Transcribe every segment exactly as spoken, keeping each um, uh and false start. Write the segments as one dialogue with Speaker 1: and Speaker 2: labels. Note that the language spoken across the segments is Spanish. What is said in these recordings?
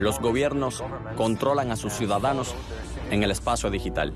Speaker 1: Los gobiernos controlan a sus ciudadanos en el espacio digital.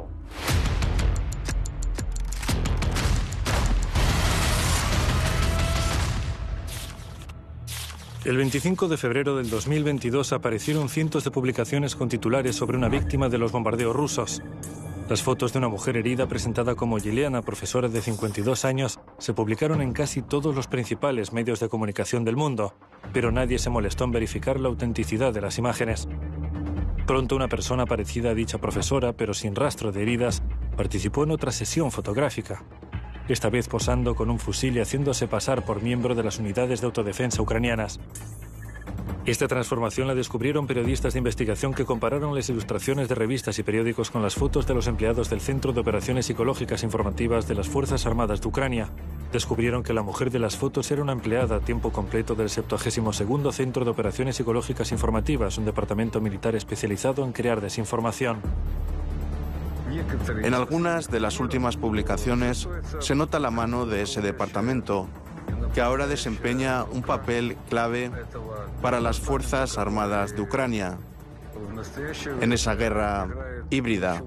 Speaker 2: El veinticinco de febrero del dos mil veintidós aparecieron cientos de publicaciones con titulares sobre una víctima de los bombardeos rusos. Las fotos de una mujer herida presentada como Yelena, profesora de cincuenta y dos años, se publicaron en casi todos los principales medios de comunicación del mundo, pero nadie se molestó en verificar la autenticidad de las imágenes. Pronto una persona parecida a dicha profesora, pero sin rastro de heridas, participó en otra sesión fotográfica, esta vez posando con un fusil y haciéndose pasar por miembro de las unidades de autodefensa ucranianas. Esta transformación la descubrieron periodistas de investigación que compararon las ilustraciones de revistas y periódicos con las fotos de los empleados del Centro de Operaciones Psicológicas Informativas de las Fuerzas Armadas de Ucrania. Descubrieron que la mujer de las fotos era una empleada a tiempo completo del septuagésimo segundo Centro de Operaciones Psicológicas Informativas, un departamento militar especializado en crear desinformación.
Speaker 3: En algunas de las últimas publicaciones se nota la mano de ese departamento, que ahora desempeña un papel clave para las Fuerzas Armadas de Ucrania en esa guerra híbrida.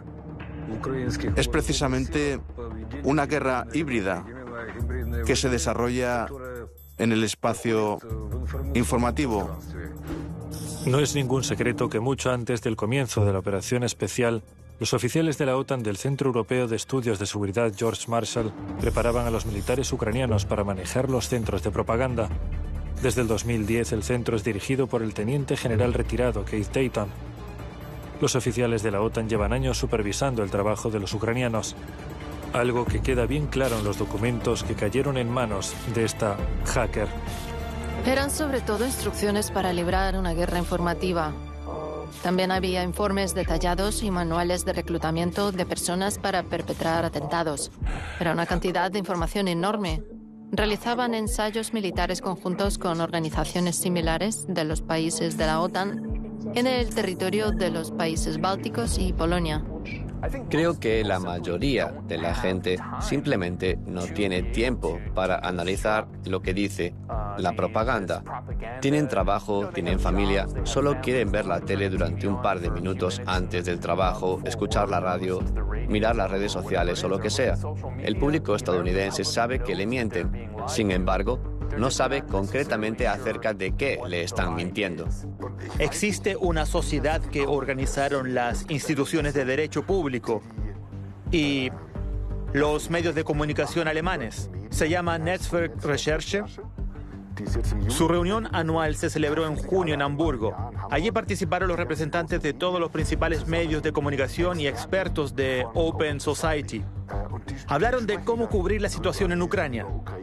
Speaker 3: Es precisamente una guerra híbrida que se desarrolla en el espacio informativo.
Speaker 2: No es ningún secreto que mucho antes del comienzo de la operación especial, los oficiales de la OTAN del Centro Europeo de Estudios de Seguridad George Marshall preparaban a los militares ucranianos para manejar los centros de propaganda. Desde el dos mil diez el centro es dirigido por el teniente general retirado Keith Dayton. Los oficiales de la OTAN llevan años supervisando el trabajo de los ucranianos, algo que queda bien claro en los documentos que cayeron en manos de esta hacker.
Speaker 4: Eran sobre todo instrucciones para librar una guerra informativa. También había informes detallados y manuales de reclutamiento de personas para perpetrar atentados. Era una cantidad de información enorme. Realizaban ensayos militares conjuntos con organizaciones similares de los países de la OTAN en el territorio de los países bálticos y Polonia.
Speaker 5: Creo que la mayoría de la gente simplemente no tiene tiempo para analizar lo que dice la propaganda. Tienen trabajo, tienen familia, solo quieren ver la tele durante un par de minutos antes del trabajo, escuchar la radio, mirar las redes sociales o lo que sea. El público estadounidense sabe que le mienten. Sin embargo, no sabe concretamente acerca de qué le están mintiendo.
Speaker 6: Existe una sociedad que organizaron las instituciones de derecho público y los medios de comunicación alemanes. Se llama Netzwerk Recherche. Su reunión anual se celebró en junio en Hamburgo. Allí participaron los representantes de todos los principales medios de comunicación y expertos de Open Society. Hablaron de cómo cubrir la situación en Ucrania.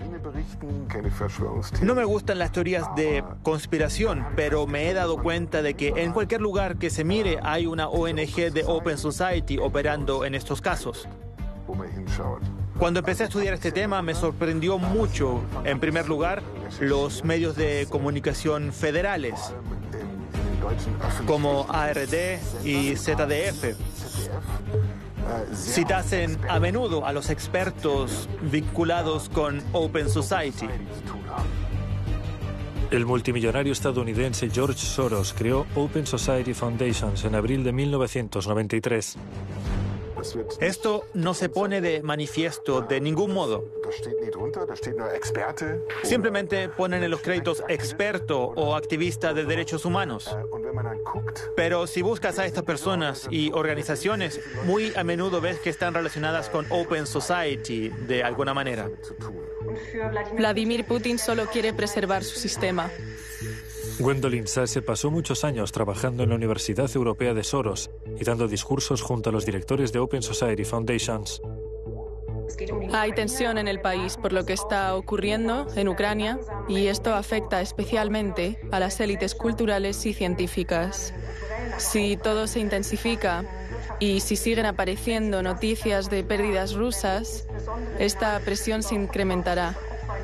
Speaker 6: No me gustan las teorías de conspiración, pero me he dado cuenta de que en cualquier lugar que se mire hay una O N G de Open Society operando en estos casos. Cuando empecé a estudiar este tema me sorprendió mucho, en primer lugar, los medios de comunicación federales, como A R D y Z D F. Citasen a menudo a los expertos vinculados con Open Society.
Speaker 2: El multimillonario estadounidense George Soros creó Open Society Foundations en abril de mil novecientos noventa y tres.
Speaker 6: Esto no se pone de manifiesto de ningún modo. Simplemente ponen en los créditos experto o activista de derechos humanos. Pero si buscas a estas personas y organizaciones, muy a menudo ves que están relacionadas con Open Society de alguna manera.
Speaker 7: Vladimir Putin solo quiere preservar su sistema.
Speaker 2: Gwendolyn Sase pasó muchos años trabajando en la Universidad Europea de Soros y dando discursos junto a los directores de Open Society Foundations.
Speaker 7: Hay tensión en el país por lo que está ocurriendo en Ucrania y esto afecta especialmente a las élites culturales y científicas. Si todo se intensifica y si siguen apareciendo noticias de pérdidas rusas, esta presión se incrementará.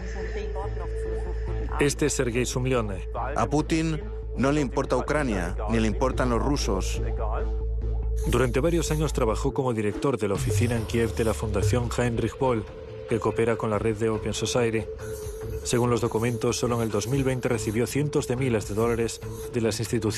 Speaker 2: Este es Sergei Sumlione.
Speaker 3: A Putin no le importa Ucrania, ni le importan los rusos.
Speaker 2: Durante varios años trabajó como director de la oficina en Kiev de la Fundación Heinrich Böll, que coopera con la red de Open Society. Según los documentos, solo en el dos mil veinte recibió cientos de miles de dólares de las instituciones